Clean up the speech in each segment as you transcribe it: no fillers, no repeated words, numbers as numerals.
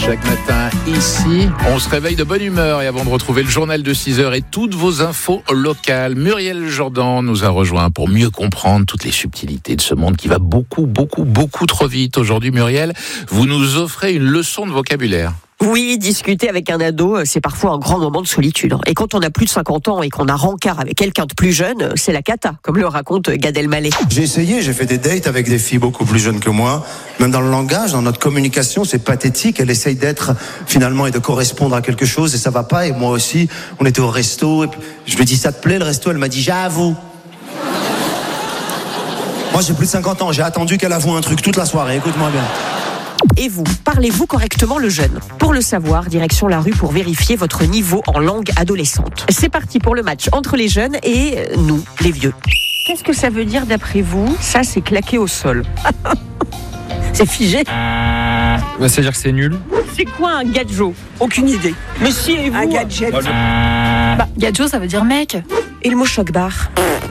Chaque matin, ici, on se réveille de bonne humeur. Et avant de retrouver le journal de 6h et toutes vos infos locales, Muriel Jourdan nous a rejoint pour mieux comprendre toutes les subtilités de ce monde qui va beaucoup trop vite. Aujourd'hui, Muriel, vous nous offrez une leçon de vocabulaire. Oui, discuter avec un ado, c'est parfois un grand moment de solitude. Et quand on a plus de 50 ans et qu'on a rencard avec quelqu'un de plus jeune, c'est la cata, comme le raconte Gad Elmaleh. J'ai fait des dates avec des filles beaucoup plus jeunes que moi. Même dans le langage, dans notre communication, c'est pathétique. Elle essaye d'être, finalement, et de correspondre à quelque chose, et ça va pas. Et moi aussi, on était au resto, et je lui ai dit, ça te plaît le resto? Elle m'a dit, j'avoue. Moi, j'ai plus de 50 ans, j'ai attendu qu'elle avoue un truc toute la soirée, écoute-moi bien. Et vous, parlez-vous correctement le jeune? Pour le savoir, direction la rue pour vérifier votre niveau en langue adolescente. C'est parti pour le match entre les jeunes et nous, les vieux. Qu'est-ce que ça veut dire d'après vous? Ça, c'est claqué au sol. C'est figé. C'est-à-dire que c'est nul. C'est quoi un gadjo? Aucune idée. Mais si, et vous? Un gadget. Gadjo, ça veut dire mec. Et le mot choc-barre?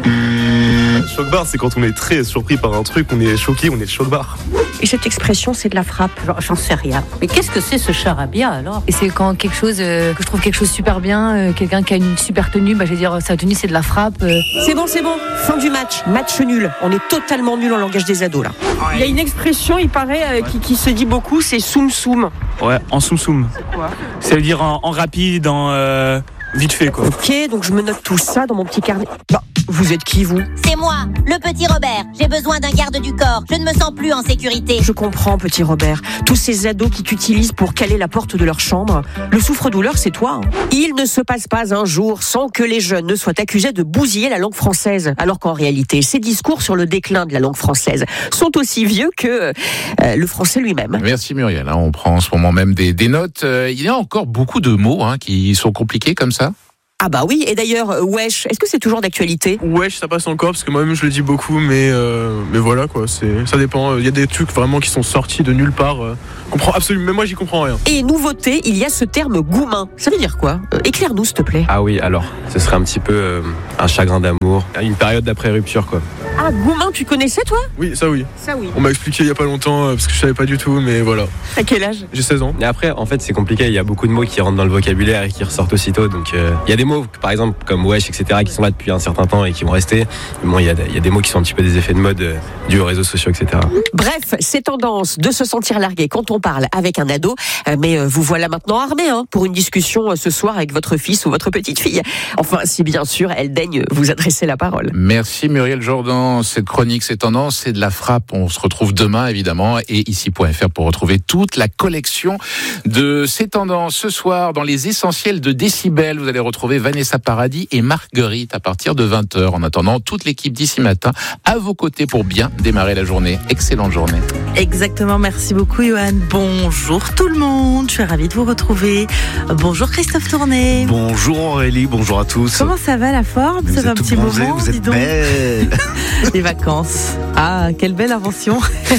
Choc-barre, c'est quand on est très surpris par un truc, on est choqué, on est choc-barre. Et cette expression, c'est de la frappe? J'en sais rien. Mais qu'est-ce que c'est ce charabia alors? Et c'est quand quelque chose, que je trouve quelque chose super bien, quelqu'un qui a une super tenue, je vais dire sa tenue c'est de la frappe. C'est bon. Fin du match. Match nul. On est totalement nul en langage des ados là. Il y a une expression, il paraît, qui se dit beaucoup, c'est soum soum. Ouais, en soum soum. C'est quoi? Ça veut dire en rapide, en vite fait quoi. Ok, donc je me note tout ça dans mon petit carnet. Vous êtes qui, vous? C'est moi, le petit Robert. J'ai besoin d'un garde du corps. Je ne me sens plus en sécurité. Je comprends, petit Robert. Tous ces ados qui t'utilisent pour caler la porte de leur chambre. Le souffre-douleur, c'est toi. Il ne se passe pas un jour sans que les jeunes ne soient accusés de bousiller la langue française. Alors qu'en réalité, ces discours sur le déclin de la langue française sont aussi vieux que le français lui-même. Merci Muriel. On prend en ce moment même des notes. Il y a encore beaucoup de mots qui sont compliqués comme ça. Ah bah oui, et d'ailleurs, wesh, est-ce que c'est toujours d'actualité? Wesh, ça passe encore, parce que moi-même je le dis beaucoup, mais voilà quoi, ça dépend. Il y a des trucs vraiment qui sont sortis de nulle part. Comprends absolument, même moi j'y comprends rien. Et nouveauté, il y a ce terme goumin. Ça veut dire quoi? Éclaire-nous s'il te plaît. Ah oui, alors, ce serait un petit peu un chagrin d'amour, une période d'après-rupture quoi. Ah, goumin, tu connaissais toi? Oui, ça oui. Ça oui. On m'a expliqué il y a pas longtemps, parce que je savais pas du tout, mais voilà. À quel âge? J'ai 16 ans. Et après, en fait, c'est compliqué, il y a beaucoup de mots qui rentrent dans le vocabulaire et qui ressortent aussitôt, donc il y a des mots, par exemple, comme wesh, etc., qui sont là depuis un certain temps et qui vont rester. Mais bon, il y a des mots qui sont un petit peu des effets de mode dus aux réseaux sociaux, etc. Bref, c'est tendance de se sentir largué quand on parle avec un ado, mais vous voilà maintenant armé pour une discussion ce soir avec votre fils ou votre petite fille. Enfin, si bien sûr, elle daigne vous adresser la parole. Merci Muriel Jourdan. Cette chronique, c'est tendance, c'est de la frappe. On se retrouve demain, évidemment, et ici.fr pour retrouver toute la collection de ces tendances. Ce soir, dans les essentiels de Décibel, vous allez retrouver Vanessa Paradis et Marguerite à partir de 20h. En attendant, toute l'équipe d'ici matin à vos côtés pour bien démarrer la journée. Excellente journée. Exactement, merci beaucoup Johan. Bonjour tout le monde, je suis ravie de vous retrouver. Bonjour Christophe Tourné. Bonjour Aurélie, bonjour à tous. Comment ça va, la forme? Ça fait un petit bronzés, moment, vous êtes belle. Les vacances. Ah, quelle belle invention.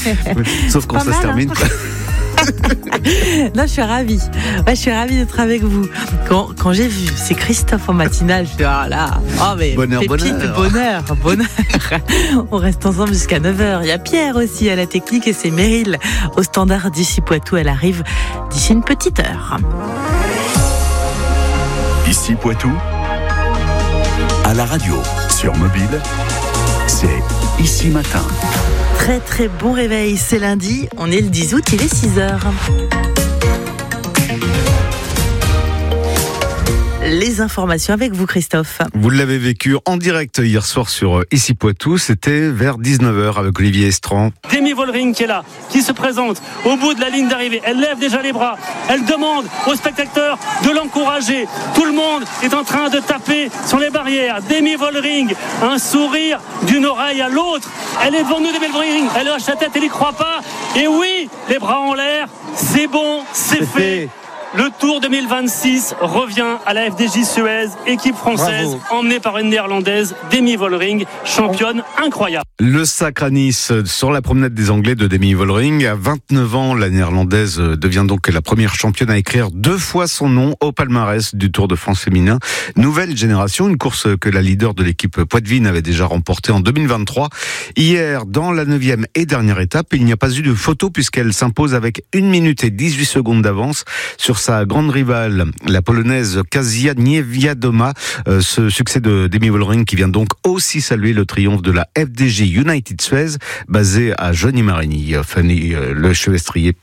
Sauf quand ça se termine. Non, je suis ravie. Ouais, je suis ravie d'être avec vous. Quand j'ai vu, c'est Christophe en matinale, je suis mais bonheur. On reste ensemble jusqu'à 9h. Il y a Pierre aussi à la technique et c'est Meryl au standard d'ici Poitou. Elle arrive d'ici une petite heure. Ici Poitou, à la radio, sur mobile, c'est Ici Matin. Très très bon réveil, c'est lundi, on est le 10 août, il est 6h. Les informations avec vous Christophe. Vous l'avez vécu en direct hier soir sur Ici Poitou, c'était vers 19h avec Olivier Estran. Demi Vollering qui est là, qui se présente au bout de la ligne d'arrivée. Elle lève déjà les bras, elle demande aux spectateurs de l'encourager. Tout le monde est en train de taper sur les barrières. Demi Vollering, un sourire d'une oreille à l'autre. Elle est devant nous, Demi Vollering, elle hoche sa tête, elle n'y croit pas. Et oui, les bras en l'air, c'est bon, c'est fait. Le Tour 2026 revient à la FDJ Suez, équipe française. Bravo. Emmenée par une néerlandaise, Demi Vollering, championne incroyable. Le sacre à Nice sur la promenade des Anglais de Demi Vollering. À 29 ans, la néerlandaise devient donc la première championne à écrire 2 fois son nom au palmarès du Tour de France féminin. Nouvelle génération, une course que la leader de l'équipe Poitvin avait déjà remportée en 2023. Hier, dans la 9e et dernière étape, il n'y a pas eu de photo puisqu'elle s'impose avec 1 minute et 18 secondes d'avance sur sa grande rivale, la polonaise Kasia Niewiadoma. Ce succès de Demi Vollering qui vient donc aussi saluer le triomphe de la FDJ United Suez, basée à Joigny-Marigny. Fanny Le Chevestrier.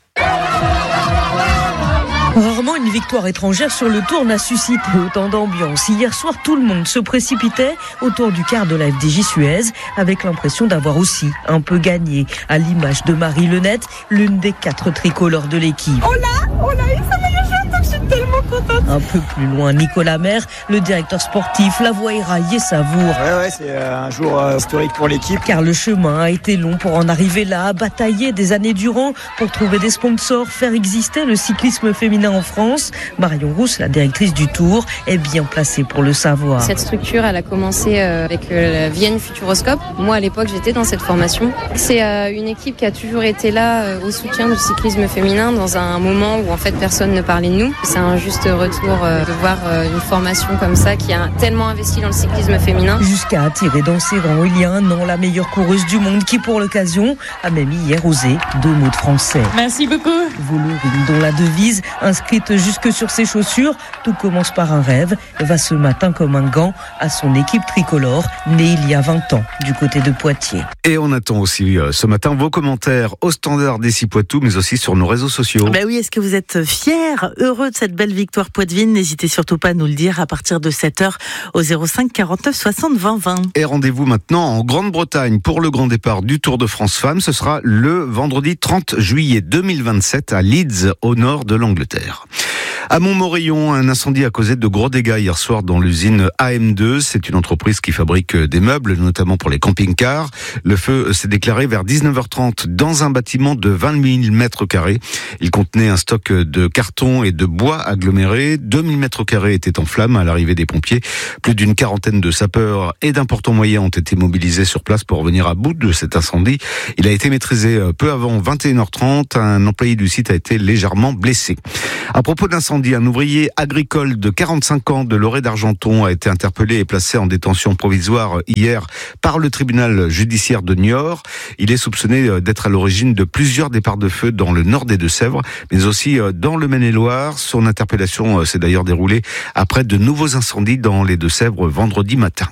Rarement une victoire étrangère sur le Tour n'a suscité autant d'ambiance. Hier soir, tout le monde se précipitait autour du quart de la FDJ Suez avec l'impression d'avoir aussi un peu gagné, à l'image de Marie Lenette, l'une des 4 tricolores de l'équipe. On l'a eu, ça m'a eu, je suis tellement contente. Un peu plus loin, Nicolas Maire, le directeur sportif, la voit érailler Savour. Ouais, c'est un jour historique pour l'équipe. Car le chemin a été long pour en arriver là, à batailler des années durant pour trouver des sponsors, faire exister le cyclisme féminin en France. Marion Rousse, la directrice du Tour, est bien placée pour le savoir. Cette structure, elle a commencé avec la Vienne Futuroscope. Moi, à l'époque, j'étais dans cette formation. C'est une équipe qui a toujours été là au soutien du cyclisme féminin dans un moment où en fait personne ne parlait de nous. C'est un juste retour de voir une formation comme ça qui a tellement investi dans le cyclisme féminin. Jusqu'à attirer dans ses rangs il y a un an la meilleure coureuse du monde qui, pour l'occasion, a même hier osé 2 mots de français. Merci beaucoup. Vollering, dont la devise, inscrite jusque sur ses chaussures, tout commence par un rêve, va ce matin comme un gant à son équipe tricolore, née il y a 20 ans du côté de Poitiers. Et on attend aussi ce matin vos commentaires au standard d'Ici Poitou, mais aussi sur nos réseaux sociaux. Ben oui, est-ce que vous êtes fiers, heureux de cette belle victoire Poitvin? N'hésitez surtout pas à nous le dire à partir de 7h au 05 49 60 20 20. Et rendez-vous maintenant en Grande-Bretagne pour le grand départ du Tour de France Femmes. Ce sera le vendredi 30 juillet 2027 à Leeds, au nord de l'Angleterre. À Montmorillon, un incendie a causé de gros dégâts hier soir dans l'usine AM2. C'est une entreprise qui fabrique des meubles, notamment pour les camping-cars. Le feu s'est déclaré vers 19h30 dans un bâtiment de 20 000 mètres carrés. Il contenait un stock de cartons et de bois agglomérés. 2000 mètres carrés étaient en flammes à l'arrivée des pompiers. Plus d'une quarantaine de sapeurs et d'importants moyens ont été mobilisés sur place pour venir à bout de cet incendie. Il a été maîtrisé peu avant 21h30. Un employé du site a été légèrement blessé. À propos d'incendie, un ouvrier agricole de 45 ans de Loré d'Argenton a été interpellé et placé en détention provisoire hier par le tribunal judiciaire de Niort. Il est soupçonné d'être à l'origine de plusieurs départs de feu dans le nord des Deux-Sèvres, mais aussi dans le Maine-et-Loire. Son interpellation s'est d'ailleurs déroulée après de nouveaux incendies dans les Deux-Sèvres vendredi matin.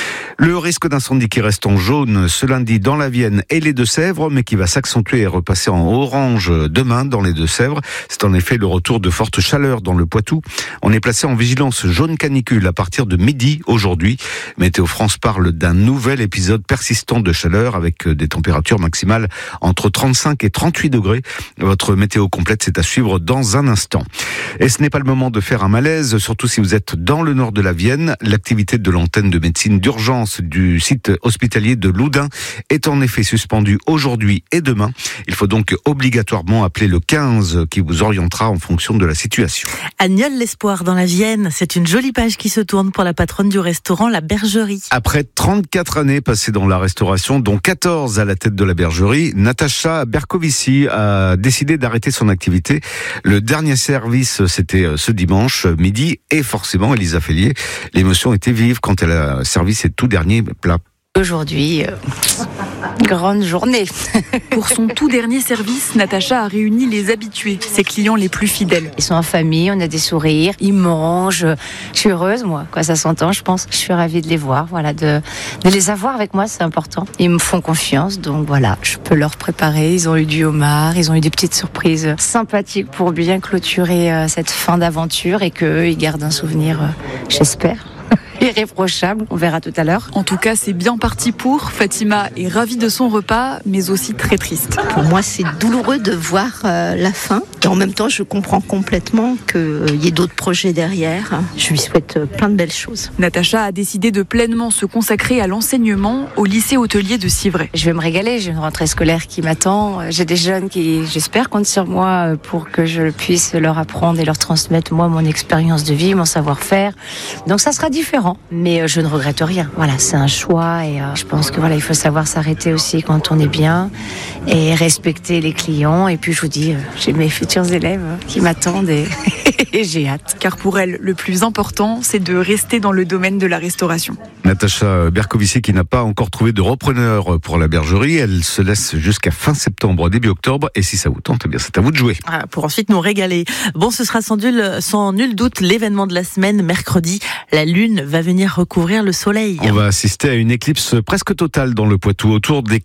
Le risque d'incendie qui reste en jaune ce lundi dans la Vienne et les Deux-Sèvres, mais qui va s'accentuer et repasser en orange demain dans les Deux-Sèvres. C'est en effet le retour de fortes chaleurs dans le Poitou. On est placé en vigilance jaune canicule à partir de midi aujourd'hui. Météo France parle d'un nouvel épisode persistant de chaleur avec des températures maximales entre 35 et 38 degrés. Votre météo complète, c'est à suivre dans un instant. Et ce n'est pas le moment de faire un malaise, surtout si vous êtes dans le nord de la Vienne. L'activité de l'antenne de médecine d'urgence du site hospitalier de Loudun est en effet suspendue aujourd'hui et demain. Il faut donc obligatoirement appeler le 15 qui vous orientera en fonction de la situation. À Nieul-l'Espoir dans la Vienne, c'est une jolie page qui se tourne pour la patronne du restaurant La Bergerie. Après 34 années passées dans la restauration, dont 14 à la tête de la Bergerie, Natacha Bercovici a décidé d'arrêter son activité. Le dernier service, c'était ce dimanche midi et forcément, Elisa Fellier, l'émotion était vive quand elle a servi ses tout derniers plats. Aujourd'hui, grande journée. Pour son tout dernier service, Natacha a réuni les habitués, ses clients les plus fidèles. Ils sont en famille, on a des sourires, ils mangent. Je suis heureuse, moi. Quoi, ça s'entend, je pense. Je suis ravie de les voir, voilà, de les avoir avec moi, c'est important. Ils me font confiance, donc voilà, je peux leur préparer. Ils ont eu du homard, ils ont eu des petites surprises sympathiques pour bien clôturer cette fin d'aventure et qu'eux, ils gardent un souvenir, j'espère. irréprochable. On verra tout à l'heure. En tout cas, c'est bien parti pour. Fatima est ravie de son repas, mais aussi très triste. Pour moi, c'est douloureux de voir la fin. Et en même temps, je comprends complètement qu'il y ait d'autres projets derrière. Je lui souhaite plein de belles choses. Natacha a décidé de pleinement se consacrer à l'enseignement au lycée hôtelier de Civray. Je vais me régaler, j'ai une rentrée scolaire qui m'attend. J'ai des jeunes qui, j'espère, comptent sur moi pour que je puisse leur apprendre et leur transmettre, moi, mon expérience de vie, mon savoir-faire. Donc ça sera différent, mais je ne regrette rien. Voilà, c'est un choix et je pense que voilà, il faut savoir s'arrêter aussi quand on est bien et respecter les clients. Et puis je vous dis, j'ai mes futurs élèves qui m'attendent et j'ai hâte. Car pour elle, le plus important, c'est de rester dans le domaine de la restauration. Natacha Bercovici qui n'a pas encore trouvé de repreneur pour la bergerie, elle se laisse jusqu'à fin septembre, début octobre, et si ça vous tente, eh bien c'est à vous de jouer. Pour ensuite nous régaler. Bon, ce sera sans nul doute l'événement de la semaine, mercredi. La Lune va venir recouvrir le soleil. On va assister à une éclipse presque totale dans le Poitou, autour des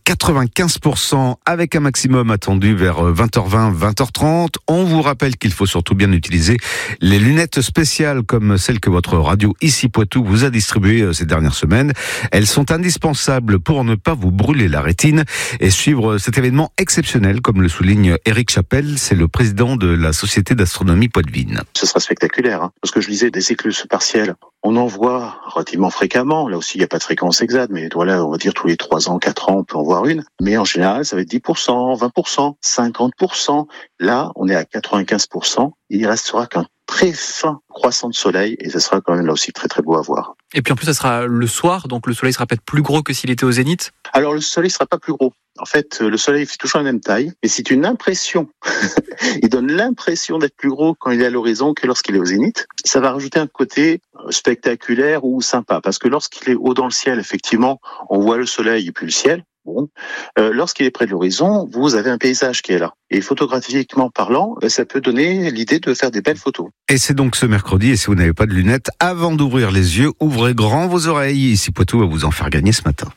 95%, avec un maximum attendu vers 20h20, 20h30. On vous rappelle qu'il faut surtout bien utiliser les lunettes spéciales comme celles que votre radio Ici Poitou vous a distribuées ces dernières semaines. Elles sont indispensables pour ne pas vous brûler la rétine et suivre cet événement exceptionnel, comme le souligne Éric Chapelle, c'est le président de la Société d'astronomie Poitevine. Ce sera spectaculaire, parce que je lisais des éclipses partielles. On en voit relativement fréquemment. Là aussi, il n'y a pas de fréquence exacte, mais voilà, on va dire tous les 3 ans, 4 ans, on peut en voir une. Mais en général, ça va être 10%, 20%, 50%. Là, on est à 95%. Il restera qu'un très fin croissant de soleil et ce sera quand même là aussi très très beau à voir. Et puis en plus, ça sera le soir, donc le soleil sera peut-être plus gros que s'il était au zénith. Alors le soleil sera pas plus gros. En fait, le soleil fait toujours la même taille, mais c'est une impression. Il donne l'impression d'être plus gros quand il est à l'horizon que lorsqu'il est au zénith. Ça va rajouter un côté spectaculaire ou sympa, parce que lorsqu'il est haut dans le ciel, effectivement, on voit le soleil et puis le ciel. Bon. Lorsqu'il est près de l'horizon, vous avez un paysage qui est là. Et photographiquement parlant, ça peut donner l'idée de faire des belles photos. Et c'est donc ce mercredi, et si vous n'avez pas de lunettes, avant d'ouvrir les yeux, ouvrez grand vos oreilles. Ici Poitou va vous en faire gagner ce matin.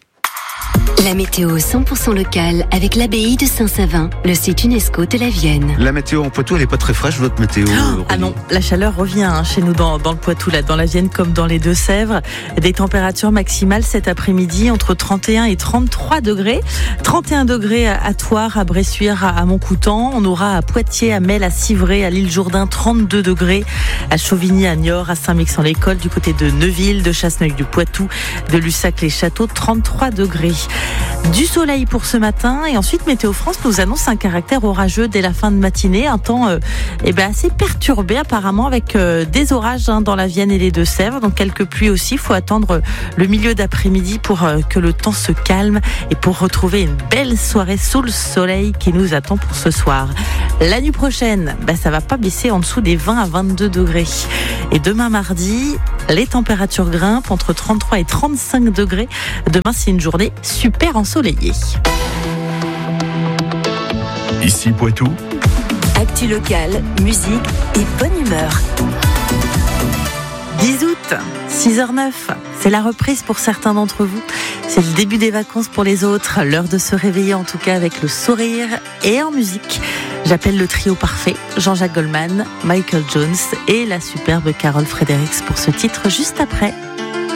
La météo 100% locale avec l'abbaye de Saint-Savin, le site UNESCO de la Vienne. La météo en Poitou, elle est pas très fraîche, votre météo? Ah non, la chaleur revient chez nous dans le Poitou, là, dans la Vienne comme dans les Deux-Sèvres. Des températures maximales cet après-midi entre 31 et 33 degrés. 31 degrés à Thouars, à Bressuire, à Montcoutan. On aura à Poitiers, à Mel, à Civray, à l'île Jourdain 32 degrés. À Chauvigny, à Niort, à Saint-Mexan-l'École, du côté de Neuville, de Chasseneuil-du-Poitou, de Lussac-les-Châteaux, 33 degrés. Du soleil pour ce matin et ensuite Météo France nous annonce un caractère orageux dès la fin de matinée, un temps assez perturbé apparemment avec des orages dans la Vienne et les Deux-Sèvres, donc quelques pluies aussi. Il faut attendre le milieu d'après-midi pour que le temps se calme et pour retrouver une belle soirée sous le soleil qui nous attend pour ce soir. La nuit prochaine, ça va pas baisser en dessous des 20 à 22 degrés. Et demain mardi, les températures grimpent entre 33 et 35 degrés. Demain, c'est une journée super ensoleillée. Ici Poitou. Actu locale, musique et bonne humeur. 10 août, 6h09, c'est la reprise pour certains d'entre vous. C'est le début des vacances pour les autres. L'heure de se réveiller en tout cas avec le sourire et en musique. J'appelle le trio parfait, Jean-Jacques Goldman, Michael Jones et la superbe Carole Fredericks pour ce titre juste après.